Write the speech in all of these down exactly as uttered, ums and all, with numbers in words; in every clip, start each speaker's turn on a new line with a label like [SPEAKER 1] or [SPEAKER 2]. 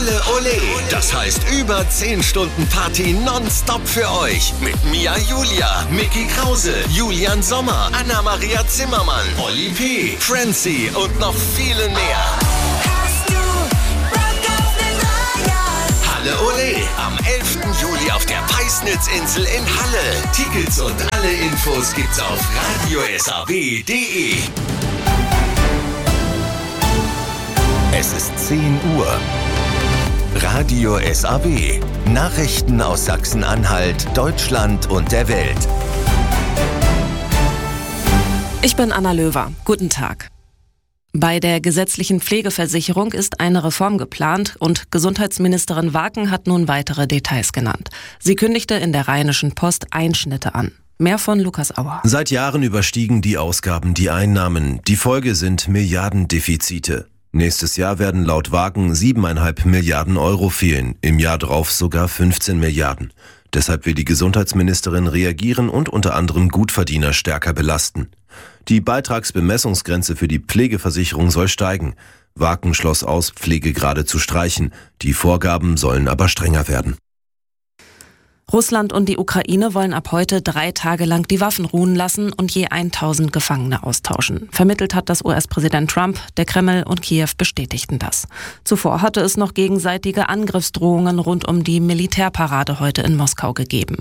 [SPEAKER 1] Halle Ole. Das heißt über zehn Stunden Party nonstop für euch. Mit Mia Julia, Micky Krause, Julian Sommer, Anna-Maria Zimmermann, Oli P., Francie und noch viele mehr. Halle Ole am elften Juli auf der Peisnitzinsel in Halle. Tickets und alle Infos gibt's auf radio s a w punkt d e. Es ist zehn Uhr. Radio S A W. Nachrichten aus Sachsen-Anhalt, Deutschland und der Welt.
[SPEAKER 2] Ich bin Anna Löwer. Guten Tag. Bei der gesetzlichen Pflegeversicherung ist eine Reform geplant und Gesundheitsministerin Waken hat nun weitere Details genannt. Sie kündigte in der Rheinischen Post Einschnitte an. Mehr von Lukas Auer.
[SPEAKER 3] Seit Jahren überstiegen die Ausgaben die Einnahmen. Die Folge sind Milliardendefizite. Nächstes Jahr werden laut Wagen siebeneinhalb Milliarden Euro fehlen, im Jahr drauf sogar fünfzehn Milliarden. Deshalb will die Gesundheitsministerin reagieren und unter anderem Gutverdiener stärker belasten. Die Beitragsbemessungsgrenze für die Pflegeversicherung soll steigen. Waken schloss aus, Pflegegrade zu streichen. Die Vorgaben sollen aber strenger werden.
[SPEAKER 2] Russland und die Ukraine wollen ab heute drei Tage lang die Waffen ruhen lassen und je tausend Gefangene austauschen. Vermittelt hat das U S-Präsident Trump, der Kreml und Kiew bestätigten das. Zuvor hatte es noch gegenseitige Angriffsdrohungen rund um die Militärparade heute in Moskau gegeben.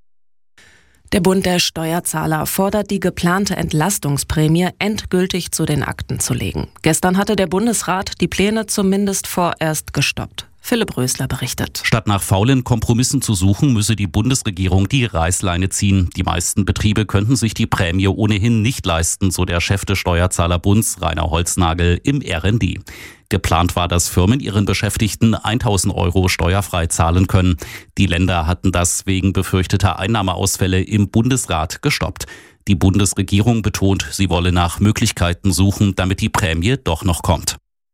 [SPEAKER 2] Der Bund der Steuerzahler fordert, die geplante Entlastungsprämie endgültig zu den Akten zu legen. Gestern hatte der Bundesrat die Pläne zumindest vorerst gestoppt. Philipp Rösler berichtet.
[SPEAKER 4] Statt nach faulen Kompromissen zu suchen, müsse die Bundesregierung die Reißleine ziehen. Die meisten Betriebe könnten sich die Prämie ohnehin nicht leisten, so der Chef des Steuerzahlerbunds Rainer Holznagel im R and D. Geplant war, dass Firmen ihren Beschäftigten tausend Euro steuerfrei zahlen können. Die Länder hatten das wegen befürchteter Einnahmeausfälle im Bundesrat gestoppt. Die Bundesregierung betont, sie wolle nach Möglichkeiten suchen, damit die Prämie doch noch kommt.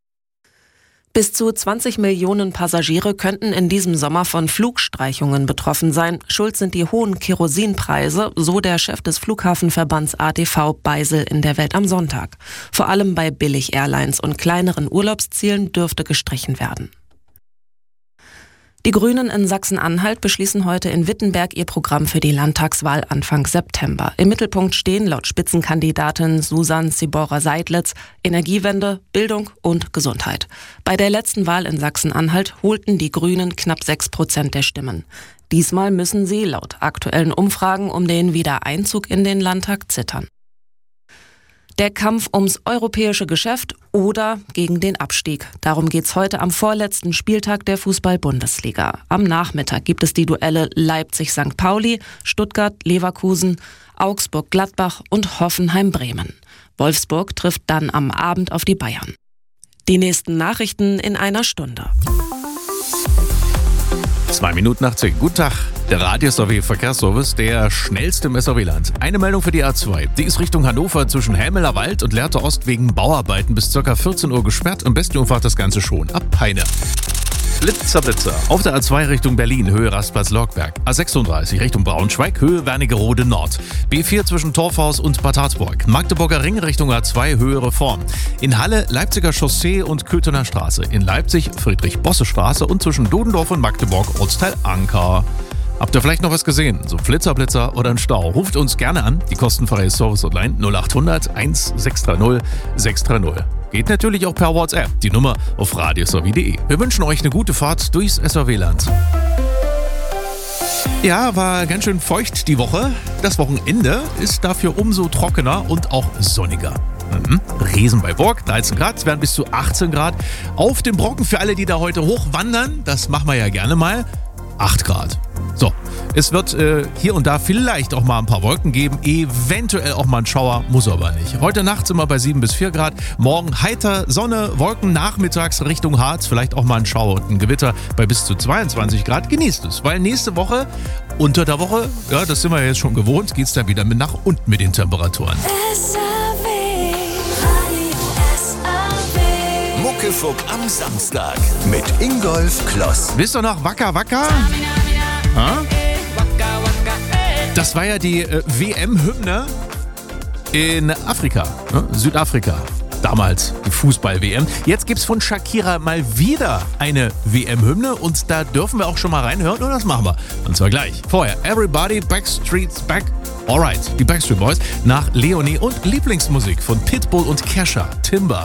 [SPEAKER 2] Bis zu zwanzig Millionen Passagiere könnten in diesem Sommer von Flugstreichungen betroffen sein. Schuld sind die hohen Kerosinpreise, so der Chef des Flughafenverbands A T V Beisel in der Welt am Sonntag. Vor allem bei Billig-Airlines und kleineren Urlaubszielen dürfte gestrichen werden. Die Grünen in Sachsen-Anhalt beschließen heute in Wittenberg ihr Programm für die Landtagswahl Anfang September. Im Mittelpunkt stehen laut Spitzenkandidatin Susan Zibora-Seidlitz Energiewende, Bildung und Gesundheit. Bei der letzten Wahl in Sachsen-Anhalt holten die Grünen knapp sechs Prozent der Stimmen. Diesmal müssen sie laut aktuellen Umfragen um den Wiedereinzug in den Landtag zittern. Der Kampf ums europäische Geschäft oder gegen den Abstieg. Darum geht's heute am vorletzten Spieltag der Fußball-Bundesliga. Am Nachmittag gibt es die Duelle Leipzig-Sankt Pauli, Stuttgart-Leverkusen, Augsburg-Gladbach und Hoffenheim-Bremen. Wolfsburg trifft dann am Abend auf die Bayern. Die nächsten Nachrichten in einer Stunde.
[SPEAKER 5] Zwei Minuten nach zehn. Guten Tag. Der Radio-S A W-Verkehrsservice, der schnellste im S A W-Land. Eine Meldung für die A zwei. Die ist Richtung Hannover zwischen Helmeler Wald und Lehrte Ost wegen Bauarbeiten bis ca. vierzehn Uhr gesperrt. Am besten umfahrt das Ganze schon ab Peine. Blitzer, Blitzer. Auf der A zwei Richtung Berlin, Höhe Rastplatz Lorgberg. A sechsunddreißig Richtung Braunschweig, Höhe Wernigerode Nord. B vier zwischen Torfhaus und Bad Harzburg. Magdeburger Ring Richtung A zwei, Höhe Reform. In Halle Leipziger Chaussee und Köthener Straße. In Leipzig Friedrich-Bosse-Straße und zwischen Dodendorf und Magdeburg Ortsteil Anker. Habt ihr vielleicht noch was gesehen? So Flitzer, Blitzer oder ein Stau? Ruft uns gerne an. Die kostenfreie Service-Hotline null acht hundert eins sechs drei null sechs drei null. Geht natürlich auch per WhatsApp. Die Nummer auf radio s a w punkt d e. Wir wünschen euch eine gute Fahrt durchs S A W-Land. Ja, war ganz schön feucht die Woche. Das Wochenende ist dafür umso trockener und auch sonniger. Mhm. Riesen bei Burg, dreizehn Grad, es werden bis zu achtzehn Grad. Auf dem Brocken für alle, die da heute hochwandern, das machen wir ja gerne mal, acht Grad. So, es wird äh, hier und da vielleicht auch mal ein paar Wolken geben, eventuell auch mal ein Schauer, muss aber nicht. Heute Nacht sind wir bei sieben bis vier Grad, morgen heiter Sonne, Wolken nachmittags Richtung Harz, vielleicht auch mal ein Schauer und ein Gewitter bei bis zu zweiundzwanzig Grad. Genießt es, weil nächste Woche, unter der Woche, ja, das sind wir jetzt schon gewohnt, geht es dann wieder mit nach unten mit den Temperaturen.
[SPEAKER 1] Muckefuck am Samstag mit Ingolf Kloss.
[SPEAKER 5] Wisst ihr noch Waka Waka? Ha? Das war ja die äh, W M-Hymne in Afrika, ne? Südafrika. damals die Fußball-W M. Jetzt gibt's von Shakira mal wieder eine W M-Hymne und da dürfen wir auch schon mal reinhören und das machen wir. Und zwar gleich. Vorher Everybody, Backstreet's Back. Alright, die Backstreet Boys nach Leonie und Lieblingsmusik von Pitbull und Kesha, Timber.